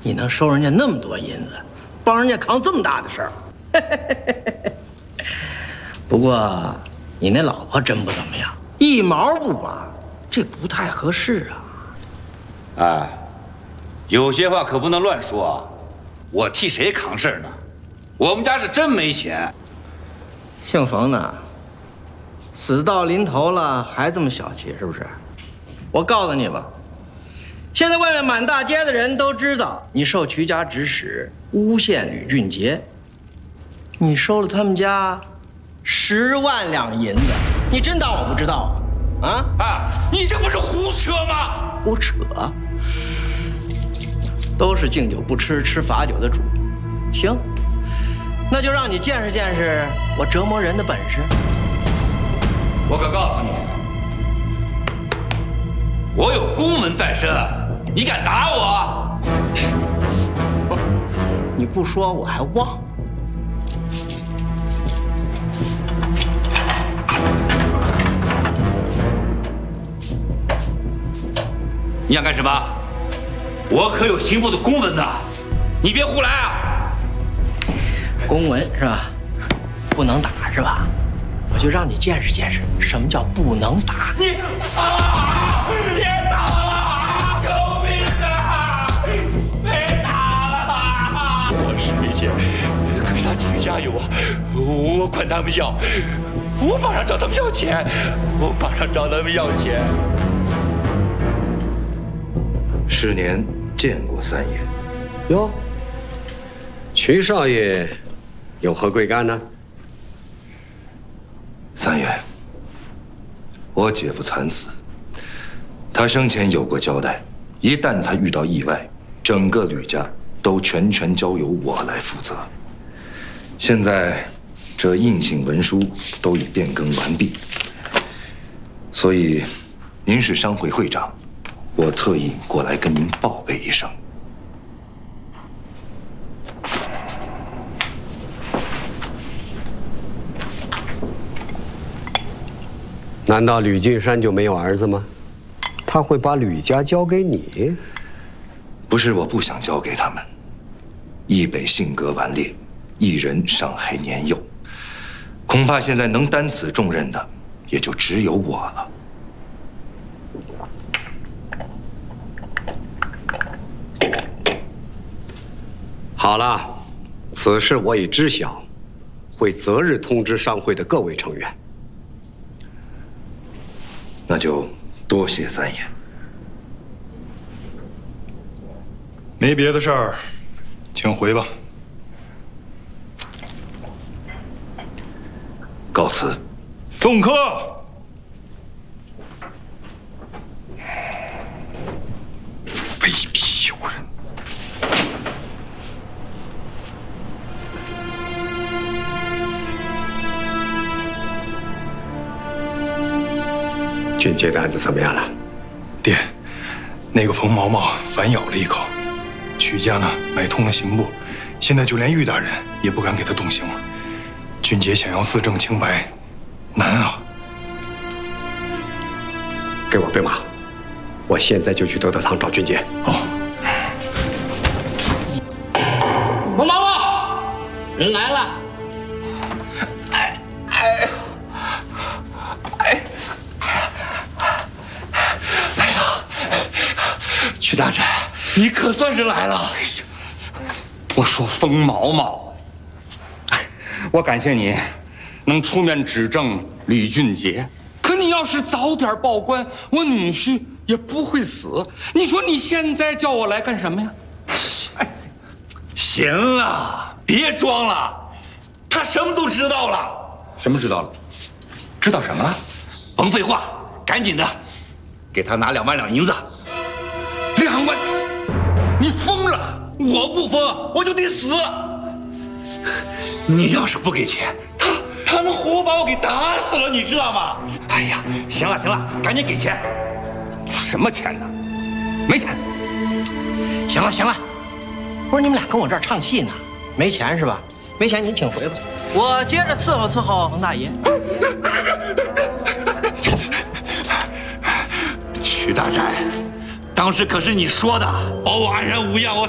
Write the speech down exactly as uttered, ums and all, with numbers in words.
你能收人家那么多银子，帮人家扛这么大的事儿。不过你那老婆真不怎么样，一毛不拔，这不太合适啊。 哎，有些话可不能乱说。我替谁扛事儿呢？我们家是真没钱。 姓冯呢？死到临头了还这么小气，是不是？我告诉你吧，现在外面满大街的人都知道你受瞿家指使诬陷吕俊杰，你收了他们家十万两银子，你真当我不知道啊？啊！ 啊，你这不是胡扯吗？ 胡扯！都是敬酒不吃吃罚酒的主。行，那就让你见识见识我折磨人的本事。 我可告诉你，我有公文在身，你敢打我？ 你不说我还忘。 你想干什么？我可有刑部的公文呢，你别胡来啊！ 公文是吧？不能打是吧？我就让你见识见识什么叫不能打。 你啊！别打了！救命啊！别打了！我是没钱，可是他瞿家有啊，我管他们要，我马上找他们要钱，我马上找他们要钱。 十年见过三爷。 哟，瞿少爷有何贵干呢？ 三爷，我姐夫惨死，他生前有过交代，一旦他遇到意外，整个吕家都全权交由我来负责。现在这印信文书都已变更完毕，所以您是商会会长，我特意过来跟您报备一声。 难道吕俊山就没有儿子吗？他会把吕家交给你？ 不是我不想交给他们，一北性格顽劣，一人尚还年幼，恐怕现在能担此重任的，也就只有我了。 好了，此事我已知晓，会择日通知商会的各位成员。 那就多谢三爷。 没别的事儿，请回吧。 告辞。 送客。卑鄙小人！ 俊杰的案子怎么样了？ 爹，那个冯毛毛反咬了一口，瞿家呢买通了刑部，现在就连玉大人也不敢给他动刑了。俊杰想要自证清白，难啊！ 给我兵马，我现在就去德德堂找俊杰。 哦。 冯毛毛，人来了。 哎哎哎！哎呀，瞿大人，你可算是来了。我说冯毛毛，我感谢你能出面指证吕俊杰，可你要是早点报官，我女婿也不会死。你说你现在叫我来干什么呀？哎，行了，别装了，他什么都知道了。什么知道了？知道什么了？甭废话，赶紧的，给他拿两万两银子。两万？你疯了！我不疯，我就得死。你要是不给钱，他他能活把我给打死了，你知道吗？哎呀，行了行了，赶紧给钱。什么钱呢？没钱。 行了行了，不是你们俩跟我这儿唱戏呢？没钱是吧？没钱您请回吧，我接着伺候伺候冯大爷。 瞿大宅，当时可是你说的，保我安然无恙，我